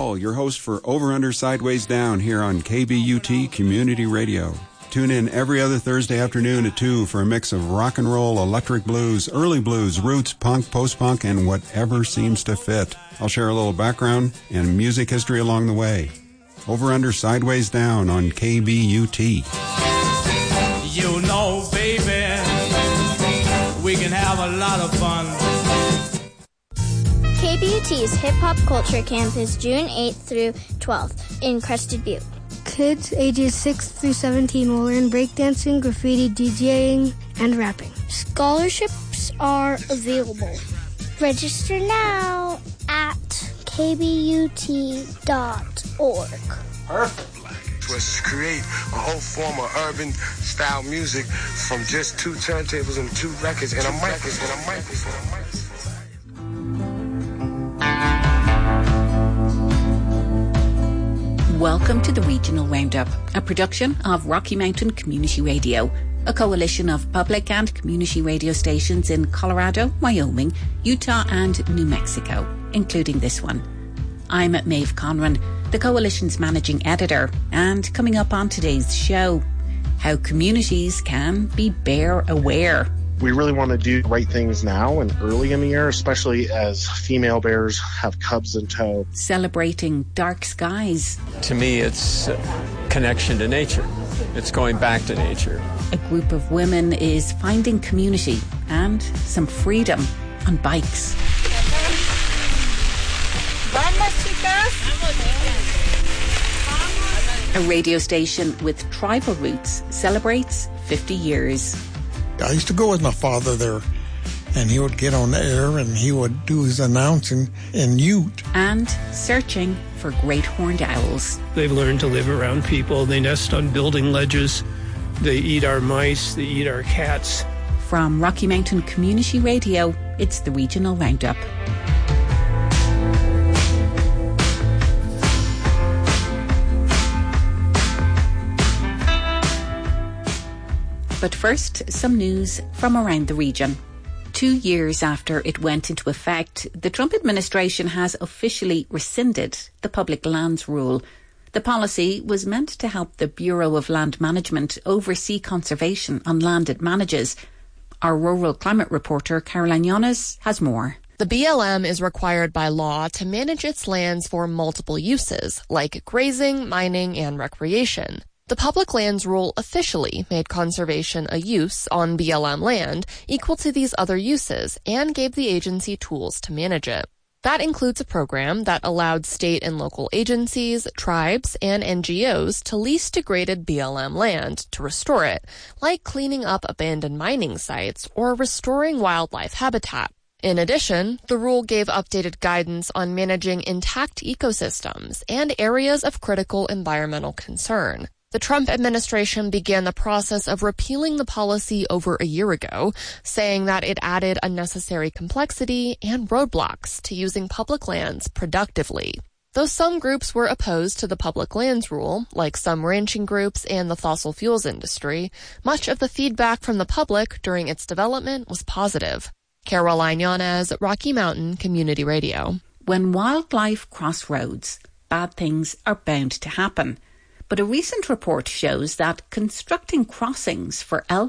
Hall, your host for Over Under Sideways Down here on KBUT Community Radio. Tune in every other Thursday afternoon at 2 for a mix of rock and roll, electric blues, early blues, roots, punk, post-punk, and whatever seems to fit. I'll share a little background and music history along the way. Over Under Sideways Down on KBUT. You know, baby, we can have a lot of fun. KBUT's Hip Hop Culture Camp is June 8th through 12th in Crested Butte. Kids ages 6 through 17 will learn breakdancing, graffiti, DJing, and rapping. Scholarships are available. Register now at kbut.org. Perfect. Was to create a whole form of urban style music from just 2 turntables and 2 records and a microphone. Welcome to the Regional Roundup, a production of Rocky Mountain Community Radio, a coalition of public and community radio stations in Colorado, Wyoming, Utah and New Mexico, including this one. I'm Maeve Conran, the coalition's managing editor, and coming up on today's show, how communities can be bear aware. We really want to do the right things now and early in the year, especially as female bears have cubs in tow. Celebrating dark skies. To me, it's connection to nature. It's going back to nature. A group of women is finding community and some freedom on bikes. A radio station with tribal roots celebrates 50 years. I used to go with my father there, and he would get on the air and he would do his announcing in Ute. And searching for great horned owls. They've learned to live around people. They nest on building ledges. They eat our mice. They eat our cats. From Rocky Mountain Community Radio, it's the Regional Roundup. But first, some news from around the region. 2 years after it went into effect, the Trump administration has officially rescinded the public lands rule. The policy was meant to help the Bureau of Land Management oversee conservation on land it manages. Our rural climate reporter, Caroline Yanes, has more. The BLM is required by law to manage its lands for multiple uses, like grazing, mining, and recreation. The public lands rule officially made conservation a use on BLM land equal to these other uses and gave the agency tools to manage it. That includes a program that allowed state and local agencies, tribes, and NGOs to lease degraded BLM land to restore it, like cleaning up abandoned mining sites or restoring wildlife habitat. In addition, the rule gave updated guidance on managing intact ecosystems and areas of critical environmental concern. The Trump administration began the process of repealing the policy over a year ago, saying that it added unnecessary complexity and roadblocks to using public lands productively. Though some groups were opposed to the public lands rule, like some ranching groups and the fossil fuels industry, much of the feedback from the public during its development was positive. Caroline Yanes, Rocky Mountain Community Radio. When wildlife cross roads, bad things are bound to happen. But a recent report shows that constructing crossings for elk